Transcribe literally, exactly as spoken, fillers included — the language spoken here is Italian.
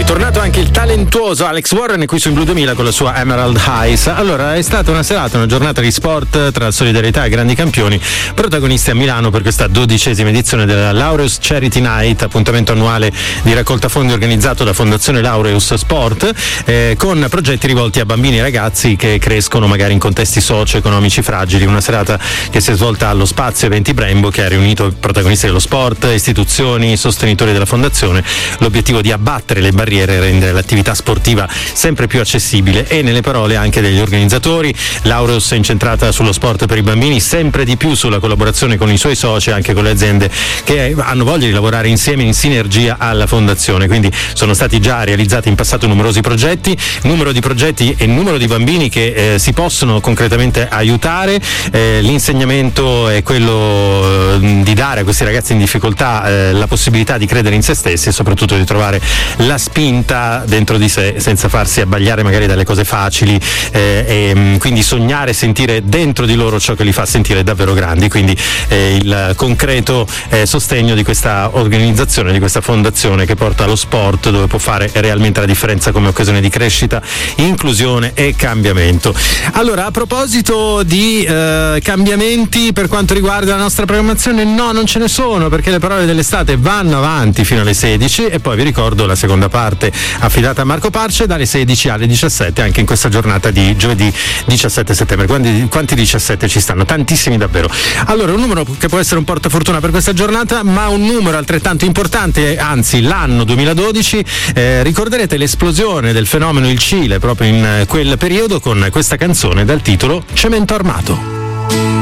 Ritornato anche il talentuoso Alex Warren qui su Blue duemila con la sua Emerald Eyes. Allora, è stata una serata, una giornata di sport tra solidarietà e grandi campioni, protagonisti a Milano per questa dodicesima edizione della Laureus Charity Night, appuntamento annuale di raccolta fondi organizzato da Fondazione Laureus Sport, eh, con progetti rivolti a bambini e ragazzi che crescono magari in contesti socio-economici fragili. Una serata che si è svolta allo Spazio Eventi Brembo, che ha riunito protagonisti dello sport, istituzioni, sostenitori della Fondazione, l'obiettivo di abbattere le barriere e rendere l'attività sportiva sempre più accessibile. E nelle parole anche degli organizzatori, Laureus è incentrata sullo sport per i bambini, sempre di più sulla collaborazione con i suoi soci e anche con le aziende che hanno voglia di lavorare insieme in sinergia alla fondazione. Quindi sono stati già realizzati in passato numerosi progetti, numero di progetti e numero di bambini che eh, si possono concretamente aiutare. Eh, l'insegnamento è quello eh, di dare a questi ragazzi in difficoltà eh, la possibilità di credere in se stessi e soprattutto di trovare la spinta dentro di sé senza farsi abbagliare magari dalle cose facili, eh, e quindi sognare e sentire dentro di loro ciò che li fa sentire davvero grandi. Quindi eh, il concreto eh, sostegno di questa organizzazione, di questa fondazione che porta allo sport, dove può fare realmente la differenza come occasione di crescita, inclusione e cambiamento. Allora, a proposito di eh, cambiamenti per quanto riguarda la nostra programmazione, no, non ce ne sono, perché le parole dell'estate vanno avanti fino alle sedici e poi vi ricordo la seconda parte affidata a Marco Parce dalle sedici alle diciassette anche in questa giornata di giovedì diciassette settembre. Quanti, quanti diciassette ci stanno? Tantissimi davvero. Allora, un numero che può essere un portafortuna per questa giornata, ma un numero altrettanto importante, anzi l'anno duemiladodici, eh, ricorderete l'esplosione del fenomeno Il Cile proprio in quel periodo con questa canzone dal titolo Cemento Armato.